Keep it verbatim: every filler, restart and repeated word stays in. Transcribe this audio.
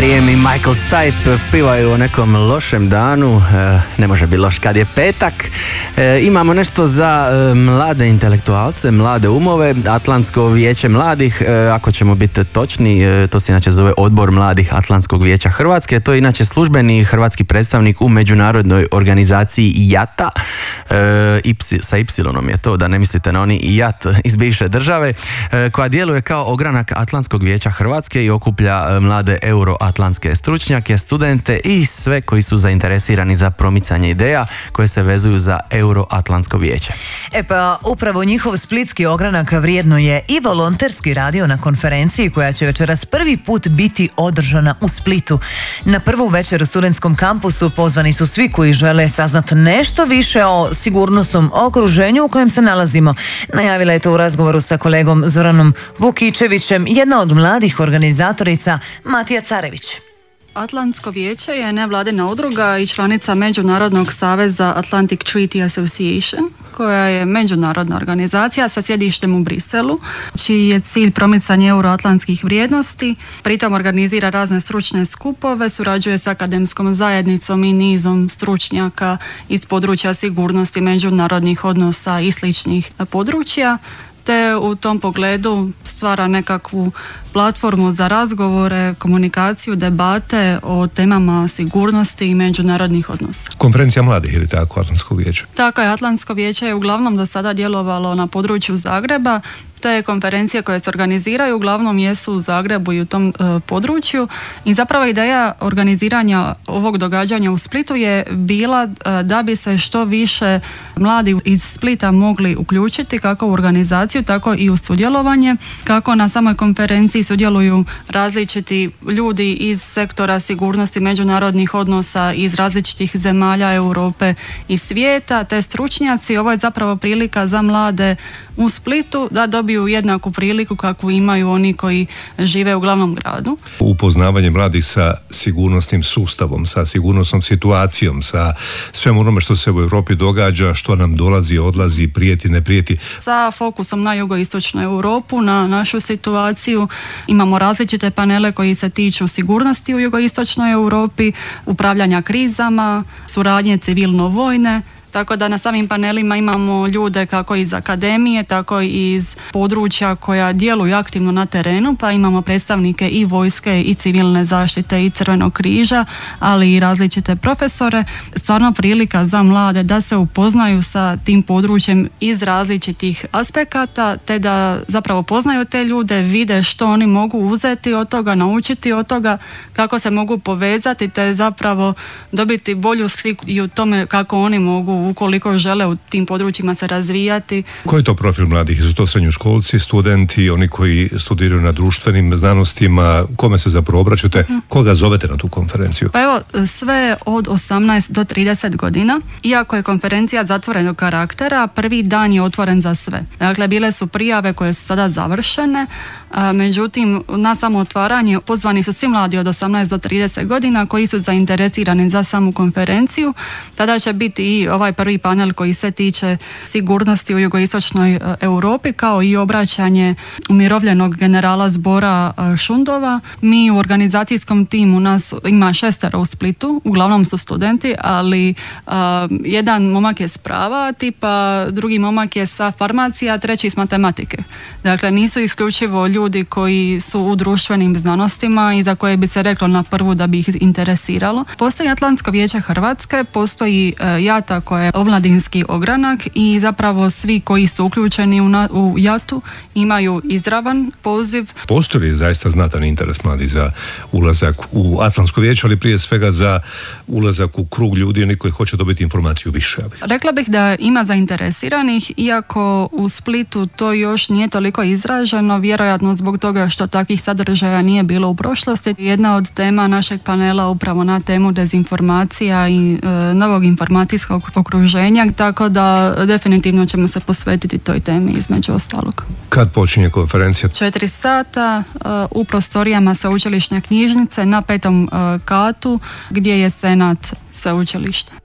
er em i Michael Stipe pivaju o nekom lošem danu, ne može biti loš kad je petak. Imamo nešto za mlade intelektualce, mlade umove, Atlantsko vijeće mladih, ako ćemo biti točni, to se inače zove Odbor mladih Atlantskog vijeća Hrvatske, to je inače službeni hrvatski predstavnik u međunarodnoj organizaciji jata, sa Y je to, da ne mislite na oni jat iz bivše države, koja djeluje kao ogranak Atlantskog vijeća Hrvatske i okuplja mlade euroatlantske stručnjake, studente i sve koji su zainteresirani za promicanje ideja koje se vezuju za Euroatlantsko vijeće. E pa, upravo njihov splitski ogranak vrijedno je i volonterski radio na konferenciji koja će večeras prvi put biti održana u Splitu. Na prvu večer u studentskom kampusu pozvani su svi koji žele saznati nešto više o sigurnosnom okruženju u kojem se nalazimo. Najavila je to u razgovoru sa kolegom Zoranom Vukičevićem, jedna od mladih organizatorica Matija Carević. Atlantsko vijeće je nevladina udruga i članica Međunarodnog saveza Atlantic Treaty Association, koja je međunarodna organizacija sa sjedištem u Briselu, čiji je cilj promicanje euroatlantskih vrijednosti. Pritom organizira razne stručne skupove, surađuje s akademskom zajednicom i nizom stručnjaka iz područja sigurnosti, međunarodnih odnosa i sličnih područja, te u tom pogledu stvara nekakvu platformu za razgovore, komunikaciju, debate o temama sigurnosti i međunarodnih odnosa. Konferencija mladih ili tako Atlantsko vijeće? Tako je, Atlantsko vijeće je uglavnom do sada djelovalo na području Zagreba. Te konferencije koje se organiziraju uglavnom jesu u Zagrebu i u tom e, području i zapravo ideja organiziranja ovog događanja u Splitu je bila e, da bi se što više mladi iz Splita mogli uključiti kako u organizaciju, tako i u sudjelovanje, kako na samoj konferenciji sudjeluju različiti ljudi iz sektora sigurnosti, međunarodnih odnosa iz različitih zemalja Europe i svijeta, te stručnjaci. Ovo je zapravo prilika za mlade u Splitu da dobiju jednaku priliku kakvu imaju oni koji žive u glavnom gradu. Upoznavanje mladih sa sigurnosnim sustavom, sa sigurnosnom situacijom, sa svem onome što se u Europi događa, što nam dolazi, odlazi, prijeti, ne prijeti. Sa fokusom na jugoistočnu Europu, na našu situaciju, imamo različite panele koji se tiču sigurnosti u jugoistočnoj Europi, upravljanja krizama, suradnje civilno-vojne. Tako da na samim panelima imamo ljude kako iz akademije, tako i iz područja koja djeluju aktivno na terenu, pa imamo predstavnike i vojske i civilne zaštite i Crvenog križa, ali i različite profesore. Stvarno prilika za mlade da se upoznaju sa tim područjem iz različitih aspekata, te da zapravo poznaju te ljude, vide što oni mogu uzeti od toga, naučiti od toga, kako se mogu povezati, te zapravo dobiti bolju sliku i u tome kako oni mogu, ukoliko žele u tim područjima se razvijati. Koji je to profil mladih? Su to srednjoškolci, studenti, oni koji studiraju na društvenim znanostima? Kome se zapravo obraćate? Uh-huh. Koga zovete na tu konferenciju? Pa evo, sve od osamnaest do trideset godina. Iako je konferencija zatvorenog karaktera, prvi dan je otvoren za sve. Dakle, bile su prijave koje su sada završene, a, međutim, na samo otvaranje pozvani su svi mladi od osamnaest do trideset godina koji su zainteresirani za samu konferenciju. Tada će biti i ovaj prvi panel koji se tiče sigurnosti u jugoistočnoj Europi, kao i obraćanje umirovljenog generala Zbora Šundova. Mi u organizacijskom timu, nas ima šestero u Splitu, uglavnom su studenti, ali uh, jedan momak je s prava tipa, drugi momak je sa farmacije, a treći s matematike. Dakle, nisu isključivo ljudi koji su u društvenim znanostima i za koje bi se reklo na prvu da bi ih interesiralo. Postoji Atlantsko vijeće Hrvatske, postoji uh, jata koja je omladinski ogranak i zapravo svi koji su uključeni u, na, u jatu imaju izravan poziv. Postoji li zaista znatan interes mladi za ulazak u Atlantsko vijeće, ali prije svega za ulazak u krug ljudi, oni koji hoće dobiti informaciju više? Rekla bih da ima zainteresiranih, iako u Splitu to još nije toliko izraženo, vjerojatno zbog toga što takvih sadržaja nije bilo u prošlosti. Jedna od tema našeg panela upravo na temu dezinformacija i e, novog informacijskog okruženja, tako da definitivno ćemo se posvetiti toj temi između ostalog. Kad počinje konferencija? Četiri sata uh, u prostorijama sveučilišne knjižnice na petom uh, katu gdje je senat sveučilišta.